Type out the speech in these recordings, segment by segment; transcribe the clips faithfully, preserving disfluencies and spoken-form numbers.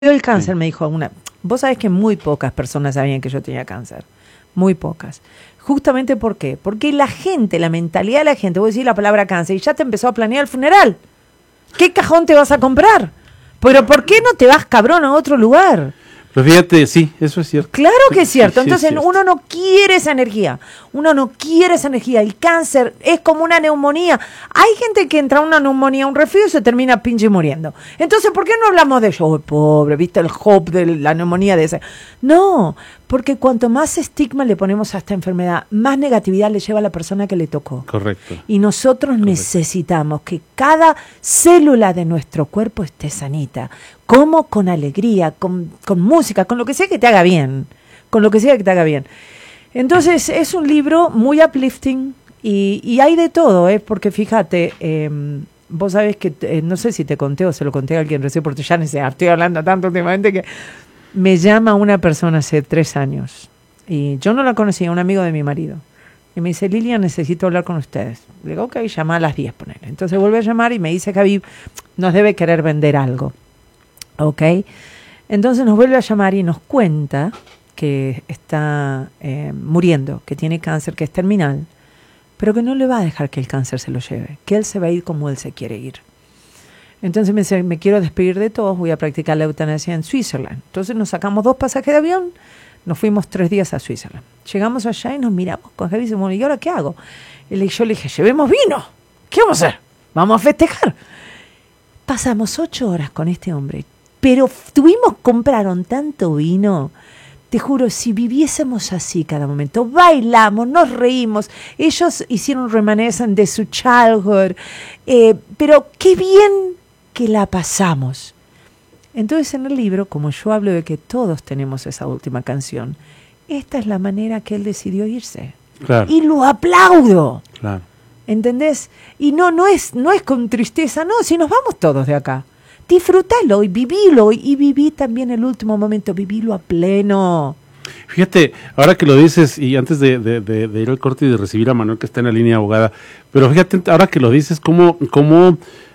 el cáncer, Sí. me dijo una. Vos sabés que muy pocas personas sabían que yo tenía cáncer. Muy pocas. Justamente ¿por qué? Porque la gente, la mentalidad de la gente, vos decís la palabra cáncer y ya te empezó a planear el funeral. ¿Qué cajón te vas a comprar? Pero ¿por qué no te vas, cabrón, a otro lugar? Pero fíjate, sí, eso es cierto. Claro que es Sí, cierto. sí, Entonces es cierto. uno no quiere esa energía. Uno no quiere esa energía. El cáncer es como una neumonía. Hay gente que entra a una neumonía, a un resfrío y se termina pinche muriendo. Entonces, ¿por qué no hablamos de ello? Oh, pobre, ¿viste el hope de la neumonía de ese? No, porque cuanto más estigma le ponemos a esta enfermedad, más negatividad le lleva a la persona que le tocó. Correcto. Y nosotros Correcto. necesitamos que cada célula de nuestro cuerpo esté sanita. Como con alegría, con, con música, con lo que sea que te haga bien. Con lo que sea que te haga bien. Entonces, es un libro muy uplifting y, y hay de todo, ¿eh? Porque fíjate, eh, vos sabés que, eh, no sé si te conté o se lo conté a alguien recién, porque ya no sé, estoy hablando tanto últimamente que me llama una persona hace tres años. Y yo no la conocía, un amigo de mi marido. Y me dice, Lilian, necesito hablar con ustedes. Le digo, ok, llama a las diez, ponele. Entonces vuelve a llamar y me dice, Javi, nos debe querer vender algo. Ok. Entonces nos vuelve a llamar y nos cuenta que está eh, muriendo, que tiene cáncer, que es terminal, pero que no le va a dejar que el cáncer se lo lleve, que él se va a ir como él se quiere ir. Entonces me dice, me quiero despedir de todos, voy a practicar la eutanasia en Switzerland. Entonces nos sacamos dos pasajes de avión, nos fuimos tres días a Switzerland. Llegamos allá y nos miramos con Javi y decimos, ¿y ahora qué hago? Y le- yo le dije, llevemos vino. ¿Qué vamos a hacer? Vamos a festejar. Pasamos ocho horas con este hombre, pero f- tuvimos, compraron tanto vino. Te juro, si viviésemos así cada momento, bailamos, nos reímos, ellos hicieron reminiscence de su childhood, eh, pero qué bien que la pasamos. Entonces en el libro, como yo hablo de que todos tenemos esa última canción, esta es la manera que él decidió irse. Claro, Y lo aplaudo, claro. ¿entendés? Y no, no es, no es con tristeza, no, si nos vamos todos de acá. Disfrútalo y vivilo y viví también el último momento, vivilo a pleno. Fíjate, ahora que lo dices, y antes de, de, de, de ir al corte y de recibir a Manuel que está en la línea abogada, pero fíjate, ahora que lo dices, cómo, cómo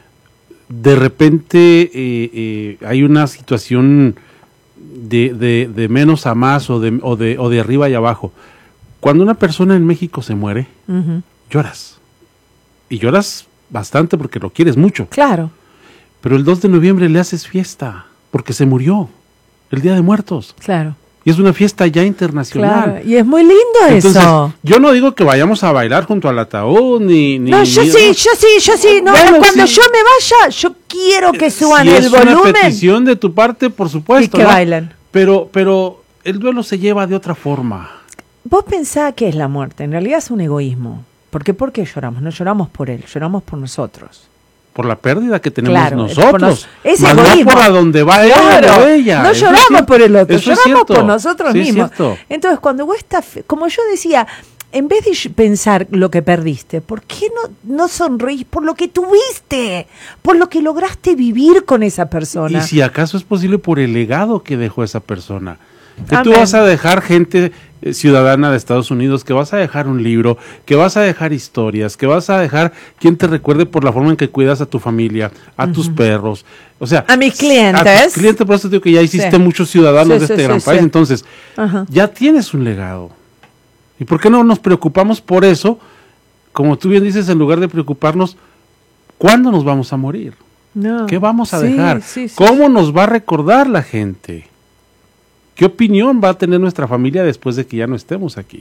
de repente eh, eh, hay una situación de, de, de menos a más o de, o, de, o de arriba y abajo. Cuando una persona en México se muere, Ujú. lloras. Y lloras bastante porque lo quieres mucho. Claro. Pero el dos de noviembre le haces fiesta porque se murió, el Día de Muertos. Claro, Y es una fiesta ya internacional. claro. Y es muy lindo Entonces, eso. yo no digo que vayamos a bailar junto al ataúd, ni... ni No, yo ni- sí, yo sí, yo sí. No, Bueno, cuando sí. yo me vaya, yo quiero que suban si el es una volumen petición de tu parte, por y supuesto. que ¿no? bailen. Pero, pero el duelo se lleva de otra forma. Vos pensás que es la muerte, en realidad es un egoísmo. Porque ¿por qué lloramos? No lloramos por él, lloramos por nosotros. Por la pérdida que tenemos Claro, es por nosotros. nos- es más no egoísmo. por a donde va él Claro, o ella. no Eso es lloramos cierto. por el otro, Eso es lloramos cierto. por nosotros Sí, es mismos. cierto. Entonces, cuando vos estás, fe- como yo decía, en vez de sh- pensar lo que perdiste, ¿por qué no, no sonreís por lo que tuviste? Por lo que lograste vivir con esa persona. Y si acaso es posible por el legado que dejó esa persona. Que tú Amén. vas a dejar gente eh, ciudadana de Estados Unidos, que vas a dejar un libro, que vas a dejar historias, que vas a dejar quien te recuerde por la forma en que cuidas a tu familia, a tus perros. O sea, A mis A clientes. tus clientes, por eso te digo que ya hiciste Sí. muchos ciudadanos Sí, de sí, este sí, gran sí. país. Entonces, Ajá. ya tienes un legado. ¿Y por qué no nos preocupamos por eso? Como tú bien dices, en lugar de preocuparnos, ¿cuándo nos vamos a morir? No. ¿Qué vamos a Sí, dejar? sí, sí. ¿Cómo nos va a recordar la gente? ¿Qué opinión va a tener nuestra familia después de que ya no estemos aquí?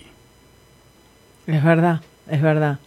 Es verdad, es verdad.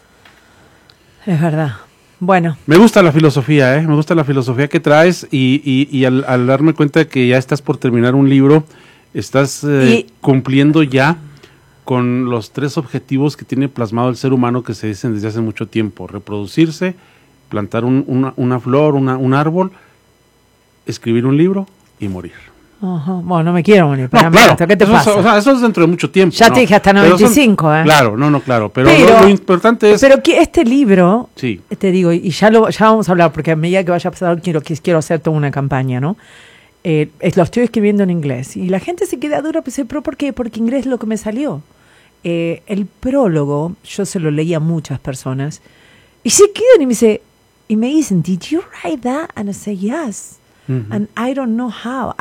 Es verdad. Bueno, Me gusta la filosofía, ¿eh? Me gusta la filosofía que traes y, y, y al, al darme cuenta que ya estás por terminar un libro, estás eh, Y- cumpliendo ya con los tres objetivos que tiene plasmado el ser humano que se dicen desde hace mucho tiempo. Reproducirse, plantar un- una, una flor, una, un árbol, escribir un libro y morir. ajá. Bueno, no me quiero morir. No, Para mí, claro, ¿qué te eso, es- pasa? o sea, eso es dentro de mucho tiempo. Ya ¿no? te dije hasta Pero son- noventa y cinco, ¿eh? Claro, no, no, claro. Pero, Pero- lo, lo importante es... Pero que este libro, sí, te digo, y ya lo ya vamos a hablar, porque a medida que vaya pasando quiero, que- quiero hacer toda una campaña, ¿no? Eh, es- lo estoy escribiendo en inglés. Y la gente se queda dura, pues, ¿pero por qué? Porque inglés es lo que me salió. Eh, el prólogo, yo se lo leí a muchas personas, y se quedan y me dice, y me dicen, ¿Did you write that? And I say, yes. Mhm. And I don't know how.